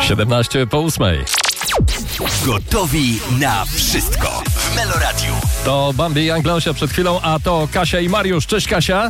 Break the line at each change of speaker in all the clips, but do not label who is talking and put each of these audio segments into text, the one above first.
7:17.
Gotowi na wszystko w Meloradiu.
To Bambi i Anglosia przed chwilą, a to Kasia i Mariusz. Cześć, Kasia.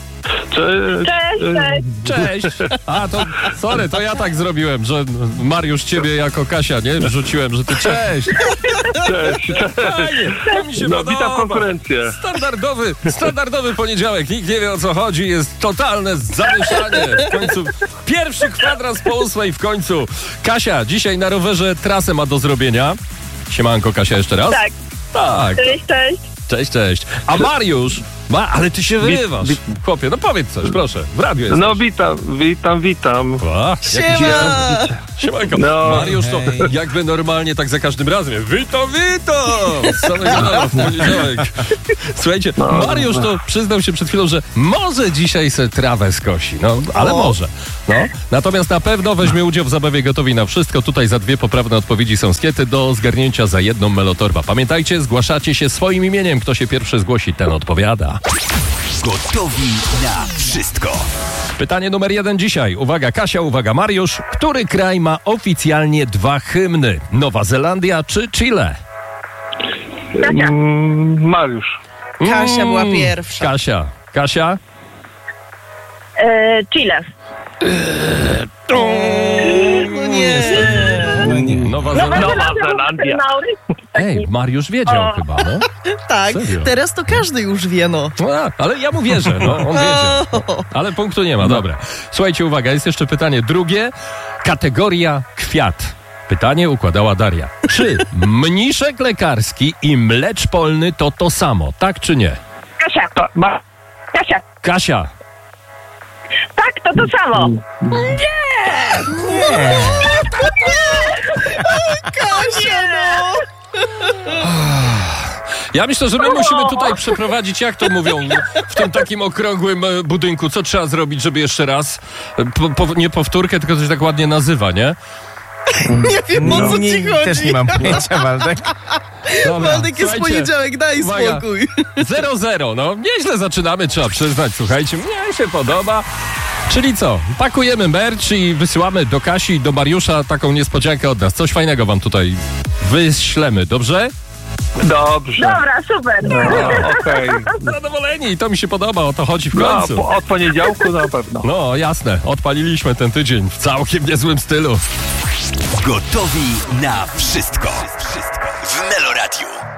Cześć.
Cześć. A to, sorry, to ja tak zrobiłem, że Mariusz ciebie jako Kasia, nie? Wrzuciłem, że ty cześć. Fajnie, to mi się podoba.
Witam konkurencję.
Standardowy poniedziałek. Nikt nie wie, o co chodzi. Jest totalne zamieszanie. W końcu pierwszy kwadrans po 8 w końcu. Kasia, dzisiaj na rowerze trasę ma do zrobienia. Siemanko, Kasia, jeszcze raz. Tak. Cześć. A Mariusz, ale ty się wyrywasz. Chłopie, no powiedz coś, proszę. W radiu jesteś.
No witam.
Siemanko.
No.
Mariusz to jakby normalnie tak za każdym razem. Witam. Z samego rana w poniedziałek. Słuchajcie, Mariusz to przyznał się przed chwilą, że może dzisiaj se trawę skosi. No, ale może. No. Natomiast na pewno weźmie udział w zabawie Gotowi na wszystko. Tutaj za 2 poprawne odpowiedzi są skiety do zgarnięcia za 1 melotorba. Pamiętajcie, zgłaszacie się swoim imieniem. Kto się pierwszy zgłosi, ten odpowiada.
Gotowi na wszystko.
Pytanie numer 1 dzisiaj. Uwaga Kasia, uwaga Mariusz. Który kraj ma oficjalnie 2 hymny? Nowa Zelandia czy Chile?
Mariusz.
Kasia była pierwsza.
Kasia?
Chile.
No nie.
Nowa
Zelandia.
Ej, Mariusz wiedział chyba, no.
Tak,
Serio?
teraz to każdy już wie, no.
Ale ja mu wierzę, no, on wiedział. Ale punktu nie ma, dobra. Słuchajcie, uwaga, jest jeszcze pytanie drugie. Kategoria kwiat. Pytanie układała Daria. Czy mniszek lekarski i mlecz polny to samo, tak czy nie?
Kasia.
Kasia.
Tak, to samo.
Kasia, no!
Ja myślę, że my musimy tutaj przeprowadzić, jak to mówią, w tym takim okrągłym budynku. Co trzeba zrobić, żeby jeszcze raz, nie powtórkę, tylko coś tak ładnie nazywa, nie?
Nie wiem, o co ci chodzi.
Też nie mam pojęcia, Waldek.
Dobra,
Waldek, jest poniedziałek, daj spokój.
0-0, no nieźle zaczynamy, trzeba przyznać, słuchajcie, mnie się podoba. Czyli co? Pakujemy merch i wysyłamy do Kasi i do Mariusza taką niespodziankę od nas. Coś fajnego wam tutaj wyślemy, dobrze?
Dobrze.
Dobra, super.
Okej.
Zadowoleni i to mi się podoba, o to chodzi w końcu.
Od poniedziałku na pewno.
No jasne, odpaliliśmy ten tydzień w całkiem niezłym stylu.
Gotowi na wszystko w Meloradiu.